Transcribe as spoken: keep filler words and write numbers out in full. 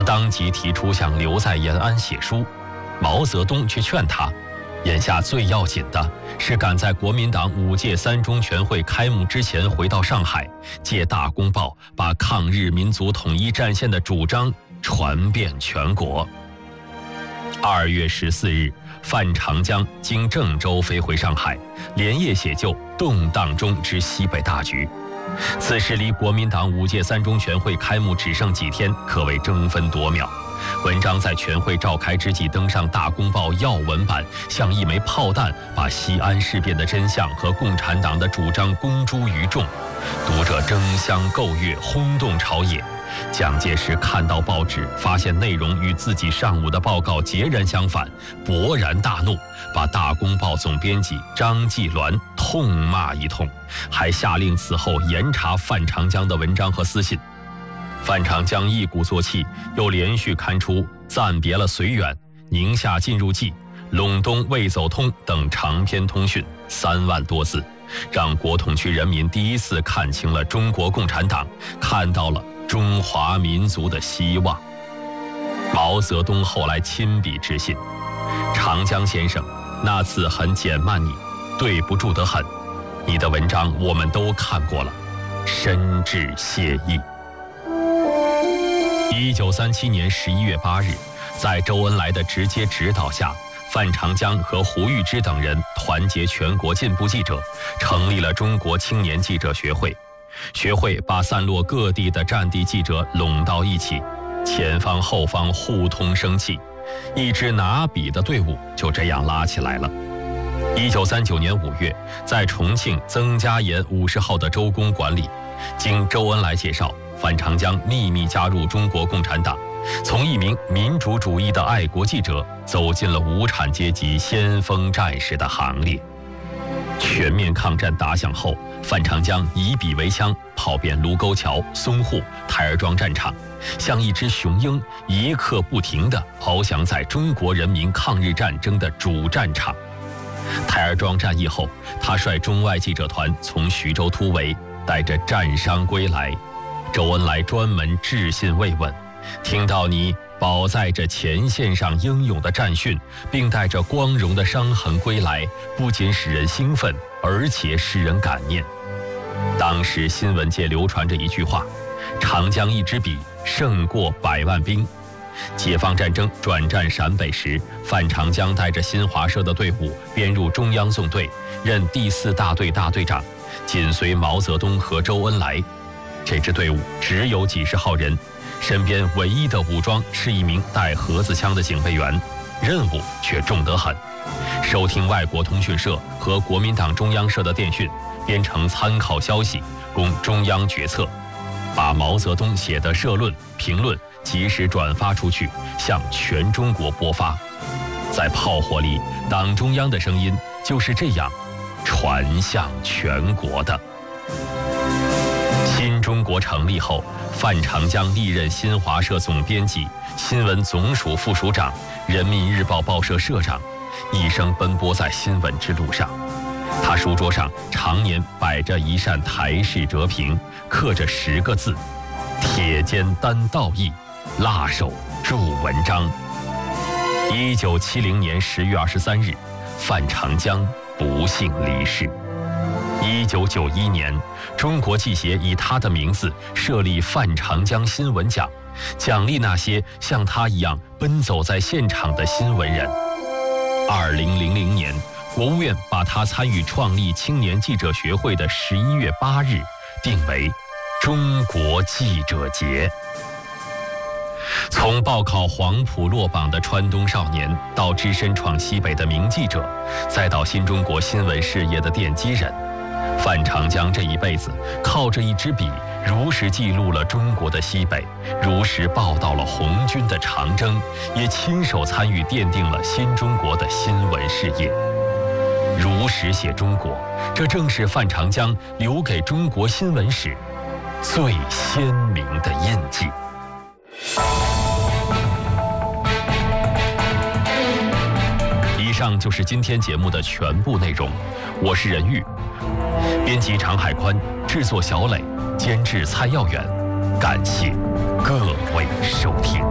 当即提出想留在延安写书，毛泽东却劝他，眼下最要紧的是赶在国民党五届三中全会开幕之前回到上海，借《大公报》把抗日民族统一战线的主张传遍全国。二月十四日，范长江经郑州飞回上海，连夜写就《动荡中之西北大局》。此时离国民党五届三中全会开幕只剩几天，可谓争分夺秒。文章在全会召开之际登上《大公报》要闻版，像一枚炮弹，把西安事变的真相和共产党的主张公诸于众。读者争相购阅，轰动朝野。蒋介石看到报纸，发现内容与自己上午的报告截然相反，勃然大怒，把《大公报》总编辑张继鸾痛骂一通，还下令此后严查范长江的文章和私信。范长江一鼓作气，又连续刊出《暂别了绥远》《宁夏进入记》《陇东未走通》等长篇通讯三万多字，让国统区人民第一次看清了中国共产党，看到了中华民族的希望。毛泽东后来亲笔致信：长江先生，那次很简慢你，对不住得很。你的文章我们都看过了，深致谢意。一九三七年十一月八日，在周恩来的直接指导下，范长江和胡玉芝等人团结全国进步记者，成立了中国青年记者学会。学会把散落各地的战地记者拢到一起，前方后方互通生气，一支拿笔的队伍就这样拉起来了。一九三九年五月，在重庆曾家岩五十号的周公馆里，经周恩来介绍，范长江秘密加入中国共产党，从一名民主主义的爱国记者走进了无产阶级先锋战士的行列。全面抗战打响后，范长江以笔为枪，跑遍卢沟桥、淞沪、台儿庄战场，像一只雄鹰，一刻不停地翱翔在中国人民抗日战争的主战场。台儿庄战役后，他率中外记者团从徐州突围，带着战伤归来。周恩来专门致信慰问，听到你饱载着前线上英勇的战训，并带着光荣的伤痕归来，不仅使人兴奋，而且使人感念。当时新闻界流传着一句话：长江一支笔胜过百万兵。解放战争转战陕北时，范长江带着新华社的队伍编入中央纵队，任第四大队大队长，紧随毛泽东和周恩来。这支队伍只有几十号人，身边唯一的武装是一名带盒子枪的警卫员，任务却重得很。收听外国通讯社和国民党中央社的电讯，编成参考消息，供中央决策，把毛泽东写的社论、评论及时转发出去，向全中国播发。在炮火里，党中央的声音就是这样传向全国的。新中国成立后，范长江历任新华社总编辑、新闻总署副署长、人民日报报社社长，一生奔波在新闻之路上。他书桌上常年摆着一扇台式折屏，刻着十个字：铁肩担道义，辣手著文章。一九七零年十月二十三日，范长江不幸离世。一九九一年，中国记协以他的名字设立范长江新闻奖，奖励那些像他一样奔走在现场的新闻人。二零零零年，国务院把他参与创立青年记者学会的十一月八日定为中国记者节。从报考黄埔落榜的川东少年，到只身闯西北的名记者，再到新中国新闻事业的奠基人，范长江这一辈子靠着一支笔，如实记录了中国的西北，如实报道了红军的长征，也亲手参与奠定了新中国的新闻事业。如实写中国，这正是范长江留给中国新闻史最鲜明的印记。以上就是今天节目的全部内容，我是任玉，编辑常海宽，制作小磊，监制蔡耀远，感谢各位收听。